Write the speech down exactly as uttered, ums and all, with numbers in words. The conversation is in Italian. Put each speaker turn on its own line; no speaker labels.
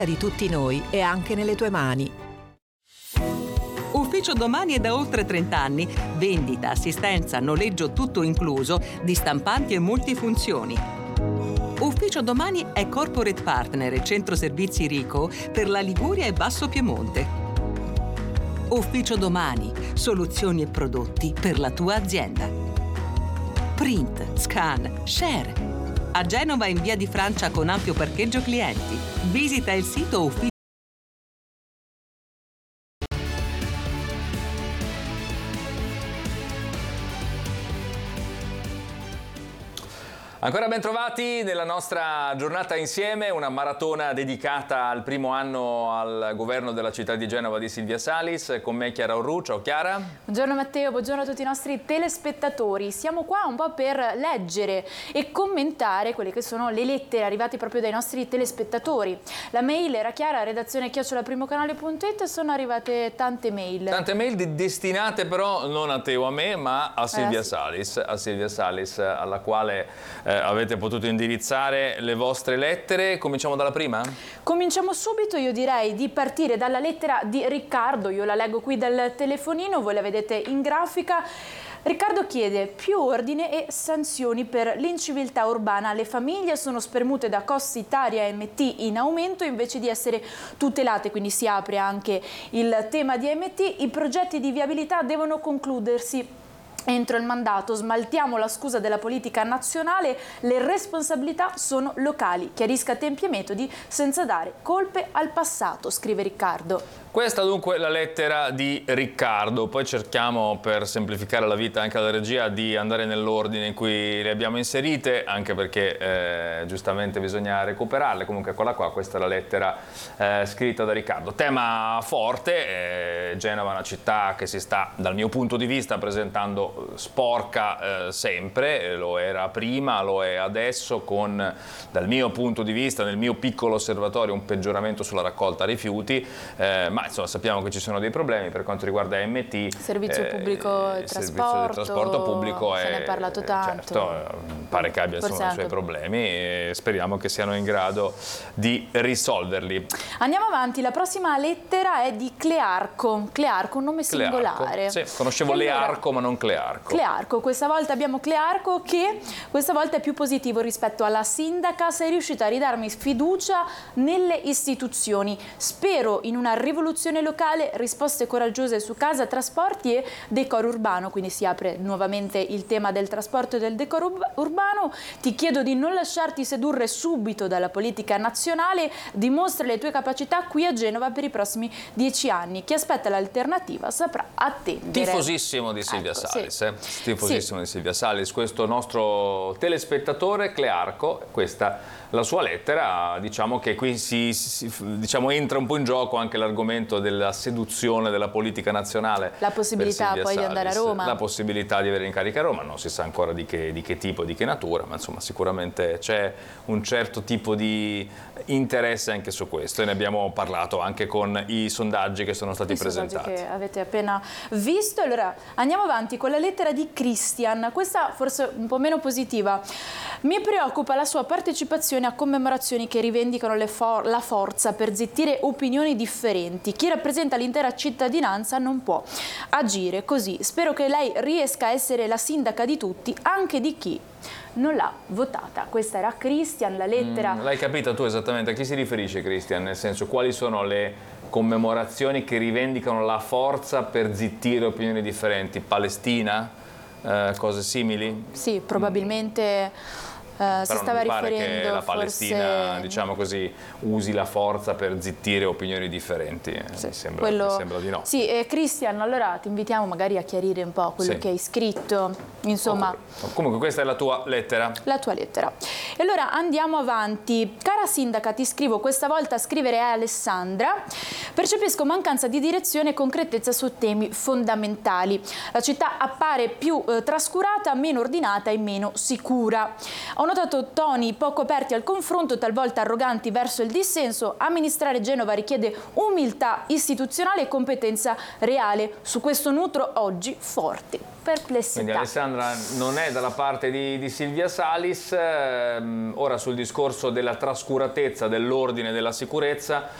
Di tutti noi è anche nelle tue mani.
Ufficio Domani è da oltre trenta anni. Vendita, assistenza, noleggio tutto incluso di stampanti e multifunzioni. Ufficio Domani è corporate partner e centro servizi Rico per la Liguria e Basso Piemonte. Ufficio Domani, soluzioni e prodotti per la tua azienda. Print, scan, share. A Genova in via di Francia con ampio parcheggio clienti. Visita il sito ufficio.
Ancora ben trovati nella nostra giornata insieme, una maratona dedicata al primo anno al governo della città di Genova di Silvia Salis. Con me Chiara Orru. Ciao Chiara.
Buongiorno Matteo, buongiorno a tutti i nostri telespettatori. Siamo qua un po' per leggere e commentare quelle che sono le lettere arrivate proprio dai nostri telespettatori. La mail era chiara, redazione chiocciola primocanale punto it, sono arrivate tante mail.
Tante mail destinate però non a te o a me, ma a Silvia
eh, sì.
Salis, a Silvia Salis, alla quale eh, avete potuto indirizzare le vostre lettere. Cominciamo dalla prima?
Cominciamo subito, io direi di partire dalla lettera di Riccardo, io la leggo qui dal telefonino, voi la vedete in grafica. Riccardo chiede più ordine e sanzioni per l'inciviltà urbana. Le famiglie sono spermute da costi tari A M T in aumento invece di essere tutelate, quindi si apre anche il tema di A M T. I progetti di viabilità devono concludersi entro il mandato, smaltiamo la scusa della politica nazionale, le responsabilità sono locali, chiarisca tempi e metodi senza dare colpe al passato, scrive Riccardo.
Questa dunque è la lettera di Riccardo, poi cerchiamo per semplificare la vita anche alla regia di andare nell'ordine in cui le abbiamo inserite, anche perché eh, giustamente bisogna recuperarle. Comunque eccola qua, questa è la lettera eh, scritta da Riccardo. Tema forte, eh, Genova è una città che si sta dal mio punto di vista presentando sporca eh, sempre, lo era prima, lo è adesso, con dal mio punto di vista, nel mio piccolo osservatorio, un peggioramento sulla raccolta rifiuti, eh, ma insomma sappiamo che ci sono dei problemi per quanto riguarda A M T.
Servizio
eh,
pubblico e
il
trasporto,
servizio del trasporto pubblico
se
è,
ne è parlato tanto.
Certo, pare che abbia insomma, i suoi problemi e speriamo che siano in grado di risolverli.
Andiamo avanti, la prossima lettera è di Clearco, Clearco, un nome
Clearco.
singolare.
Sì, conoscevo
allora,
Learco ma non Clearco.
Clearco, questa volta abbiamo Clearco che questa volta è più positivo rispetto alla sindaca, sei riuscita a ridarmi fiducia nelle istituzioni. Spero in una rivoluzione locale, risposte coraggiose su casa, trasporti e decoro urbano, quindi si apre nuovamente il tema del trasporto e del decoro urbano. Ti chiedo di non lasciarti sedurre subito dalla politica nazionale, dimostra le tue capacità qui a Genova per i prossimi dieci anni. Chi aspetta l'alternativa saprà attendere.
Tifosissimo di Silvia
ecco,
Salis,
sì.
eh? Tifosissimo sì. di Silvia Salis, questo nostro telespettatore Clearco, questa la sua lettera. Diciamo che qui si, si diciamo, entra un po' in gioco anche l'argomento della seduzione della politica nazionale.
La possibilità poi
Salis,
di andare a Roma.
La possibilità di avere incarica a Roma, non si sa ancora di che, di che tipo, di che natura, ma insomma sicuramente c'è un certo tipo di interesse anche su questo e ne abbiamo parlato anche con i sondaggi che sono stati
I
presentati.
Che avete appena visto. Allora andiamo avanti con la lettera di Christian, questa forse un po' meno positiva. Mi preoccupa la sua partecipazione a commemorazioni che rivendicano le for- la forza per zittire opinioni differenti. Chi rappresenta l'intera cittadinanza non può agire così. Spero che lei riesca a essere la sindaca di tutti, anche di chi non l'ha votata. Questa era Christian, la lettera.
Mm, l'hai capita tu esattamente a chi si riferisce Christian? Nel senso, quali sono le commemorazioni che rivendicano la forza per zittire opinioni differenti? Palestina? Eh, cose simili?
Sì, probabilmente. Mm. Uh, si stava
mi pare
riferendo
che la Palestina,
forse...
diciamo così, usi la forza per zittire opinioni differenti.
Sì,
mi, sembra,
quello...
mi sembra di no.
Sì, eh, Christian, allora ti invitiamo magari a chiarire un po' quello
sì.
che hai scritto, insomma.
Okay. Comunque questa è la tua lettera.
La tua lettera. E allora andiamo avanti. Cara sindaca, ti scrivo, questa volta scrivere è Alessandra. Percepisco mancanza di direzione e concretezza su temi fondamentali. La città appare più eh, trascurata, meno ordinata e meno sicura. Ho notato toni poco aperti al confronto, talvolta arroganti verso il dissenso. Amministrare Genova richiede umiltà istituzionale e competenza reale. Su questo nutro oggi forti perplessità.
Quindi Alessandra non è dalla parte di, di Silvia Salis. Ehm, ora sul discorso della trascuratezza, dell'ordine e della sicurezza,